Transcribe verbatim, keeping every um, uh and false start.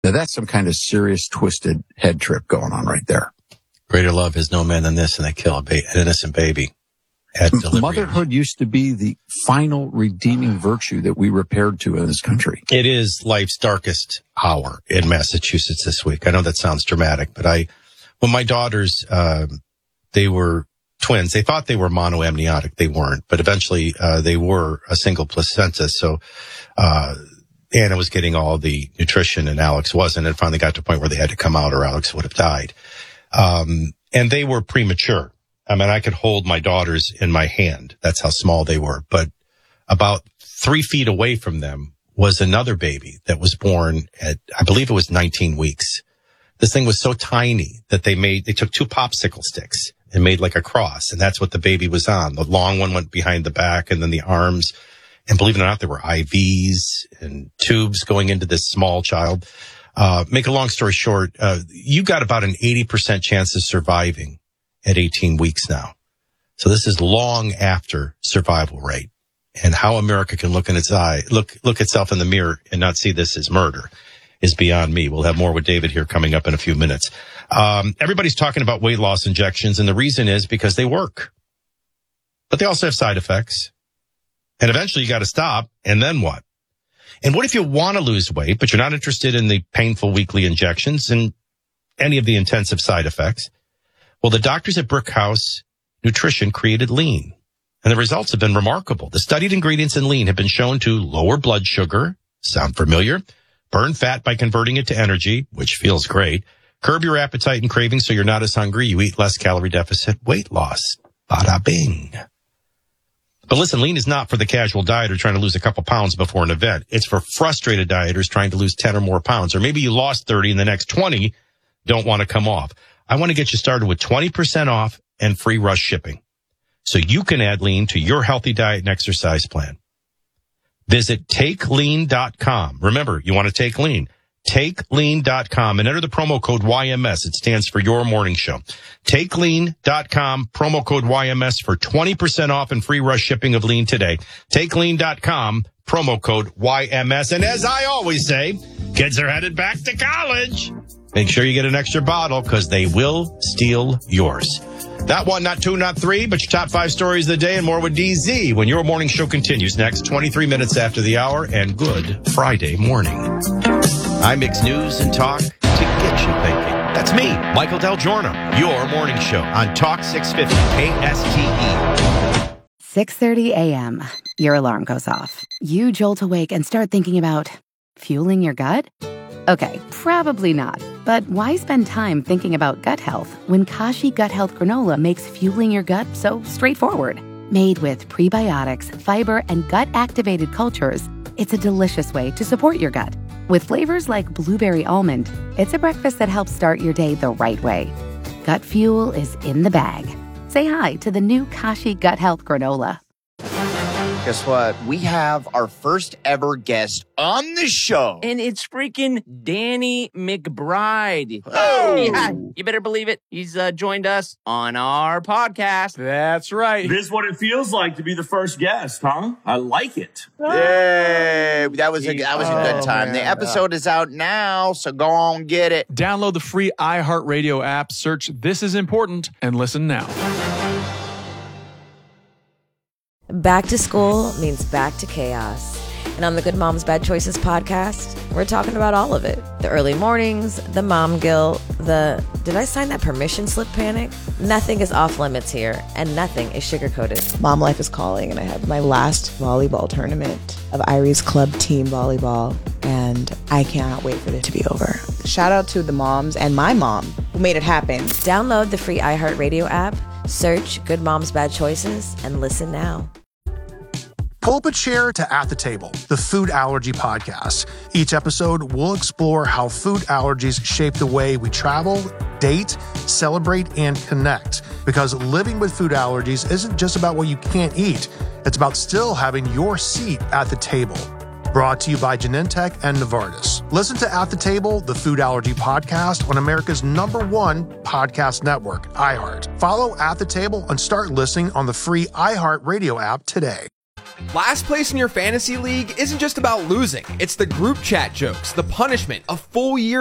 Now, that's some kind of serious twisted head trip going on right there. Greater love is no man than this, and they kill a ba- an innocent baby at delivery. Motherhood used to be the final redeeming virtue that we repaired to in this country. It is life's darkest hour in Massachusetts this week. I know that sounds dramatic, but I, when my daughters, uh, they were twins, they thought they were monoamniotic. They weren't, but eventually, uh, they were a single placenta. So, uh, Anna was getting all the nutrition and Alex wasn't, and finally got to a point where they had to come out or Alex would have died. Um, and they were premature. I mean, I could hold my daughters in my hand. That's how small they were. But about three feet away from them was another baby that was born at, I believe it was nineteen weeks. This thing was so tiny that they made, they took two popsicle sticks and made like a cross. And that's what the baby was on. The long one went behind the back and then the arms. And believe it or not, there were I Vs and tubes going into this small child. Uh, make a long story short, uh, you got about an eighty percent chance of surviving at eighteen weeks now. So this is long after survival rate. And how America can look in its eye, look, look itself in the mirror and not see this as murder is beyond me. We'll have more with David here coming up in a few minutes. Um, everybody's talking about weight loss injections, and the reason is because they work. But they also have side effects. And eventually you got to stop, and then what? And what if you want to lose weight, but you're not interested in the painful weekly injections and any of the intensive side effects? Well, the doctors at Brickhouse Nutrition created Lean, and the results have been remarkable. The studied ingredients in Lean have been shown to lower blood sugar, sound familiar, burn fat by converting it to energy, which feels great, curb your appetite and cravings so you're not as hungry, you eat less calorie deficit, weight loss. Bada bing. But listen, Lean is not for the casual dieter trying to lose a couple pounds before an event. It's for frustrated dieters trying to lose ten or more pounds. Or maybe you lost thirty and the next twenty don't want to come off. I want to get you started with twenty percent off and free rush shipping, so you can add Lean to your healthy diet and exercise plan. Visit take lean dot com. Remember, you want to take Lean. take lean dot com and enter the promo code Y M S. It stands for Your Morning Show. take lean dot com, promo code Y M S for twenty percent off and free rush shipping of Lean today. take lean dot com, promo code Y M S. And as I always say, kids are headed back to college. Make sure you get an extra bottle because they will steal yours. Not one, not two, not three, but your top five stories of the day and more with D Z when Your Morning Show continues next, twenty-three minutes after the hour, and good Friday morning. I mix news and talk to get you thinking. That's me, Michael Del Giorno, Your Morning Show on Talk six fifty K S T E. six thirty a.m. Your alarm goes off. You jolt awake and start thinking about fueling your gut? Okay, probably not. But why spend time thinking about gut health when Kashi Gut Health Granola makes fueling your gut so straightforward? Made with prebiotics, fiber, and gut-activated cultures, it's a delicious way to support your gut. With flavors like blueberry almond, it's a breakfast that helps start your day the right way. Gut fuel is in the bag. Say hi to the new Kashi Gut Health Granola. Guess what? We have our first ever guest on the show. And it's freaking Danny McBride. Oh! Yeah, you better believe it. He's uh, joined us on our podcast. That's right. This is what it feels like to be the first guest, huh? I like it. Yay! That was a, that was a good Oh, time. man. The episode is out now, so go on, get it. Download the free iHeartRadio app, search This Is Important, and listen now. Back to school means back to chaos. And on the Good Moms Bad Choices podcast, we're talking about all of it. The early mornings, the mom guilt, the did I sign that permission slip panic? Nothing is off limits here, and nothing is sugar-coated. Mom life is calling, and I had my last volleyball tournament of Irie's club team volleyball, and I cannot wait for it to be over. Shout out to the moms and my mom who made it happen. Download the free iHeartRadio app, search Good Moms Bad Choices, and listen now. Pull up a chair to At the Table, the food allergy podcast. Each episode, we'll explore how food allergies shape the way we travel, date, celebrate, and connect. Because living with food allergies isn't just about what you can't eat. It's about still having your seat at the table. Brought to you by Genentech and Novartis. Listen to At the Table, the food allergy podcast on America's number one podcast network, iHeart. Follow At the Table and start listening on the free iHeart Radio app today. Last place in your fantasy league isn't just about losing. It's the group chat jokes, the punishment, a full year